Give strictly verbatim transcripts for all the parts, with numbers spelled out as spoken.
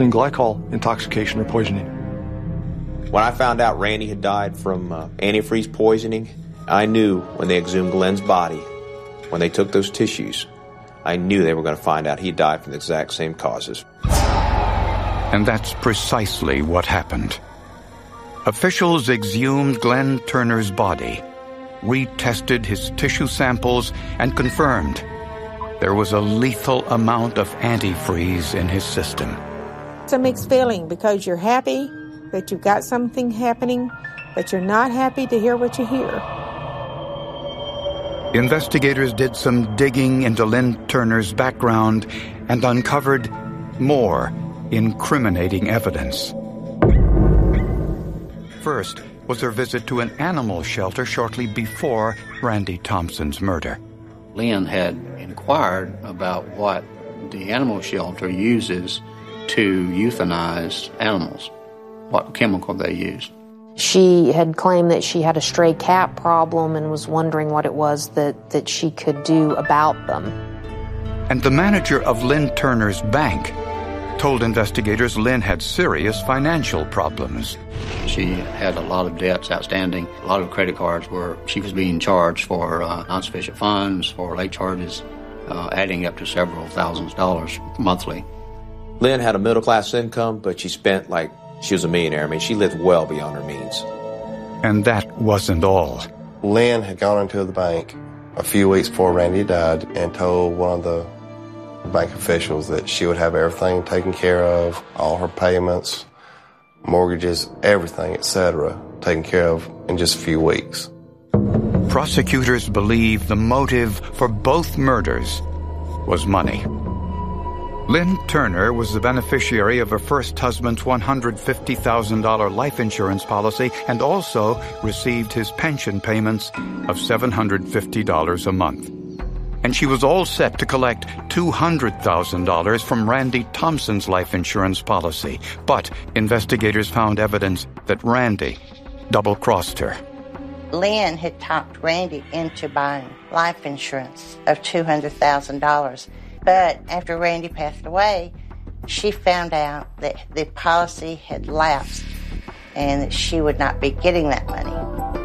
and glycol intoxication or poisoning. When I found out Randy had died from uh, antifreeze poisoning, I knew when they exhumed Glenn's body, when they took those tissues, I knew they were going to find out he died from the exact same causes. And that's precisely what happened. Officials exhumed Glenn Turner's body, retested his tissue samples, and confirmed there was a lethal amount of antifreeze in his system. It's a mixed feeling because you're happy that you've got something happening, but you're not happy to hear what you hear. Investigators did some digging into Lynn Turner's background and uncovered more incriminating evidence. First was her visit to an animal shelter shortly before Randy Thompson's murder. Lynn had inquired about what the animal shelter uses to euthanize animals, what chemical they use. She had claimed that she had a stray cat problem and was wondering what it was that, that she could do about them. And the manager of Lynn Turner's bank told investigators Lynn had serious financial problems. She had a lot of debts outstanding, a lot of credit cards where she was being charged for uh, insufficient funds, for late charges, uh, adding up to several thousands of dollars monthly. Lynn had a middle-class income, but she spent like she was a millionaire. I mean, she lived well beyond her means. And that wasn't all. Lynn had gone into the bank a few weeks before Randy died and told one of the bank officials that she would have everything taken care of, all her payments, mortgages, everything, et cetera, taken care of in just a few weeks. Prosecutors believe the motive for both murders was money. Lynn Turner was the beneficiary of her first husband's one hundred fifty thousand dollars life insurance policy and also received his pension payments of seven hundred fifty dollars a month. And she was all set to collect two hundred thousand dollars from Randy Thompson's life insurance policy. But investigators found evidence that Randy double-crossed her. Lynn had talked Randy into buying life insurance of two hundred thousand dollars. But after Randy passed away, she found out that the policy had lapsed and that she would not be getting that money.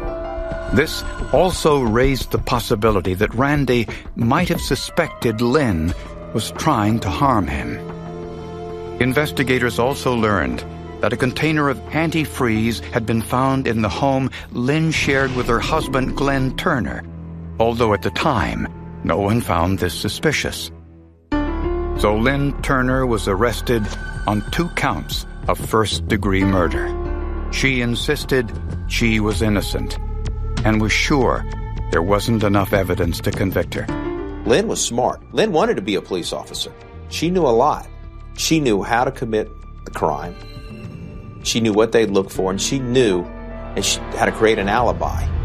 This also raised the possibility that Randy might have suspected Lynn was trying to harm him. Investigators also learned that a container of antifreeze had been found in the home Lynn shared with her husband, Glenn Turner, although at the time, no one found this suspicious. So Lynn Turner was arrested on two counts of first-degree murder. She insisted she was innocent and was sure there wasn't enough evidence to convict her. Lynn was smart. Lynn wanted to be a police officer. She knew a lot. She knew how to commit the crime. She knew what they'd look for, and she knew and she, how to create an alibi.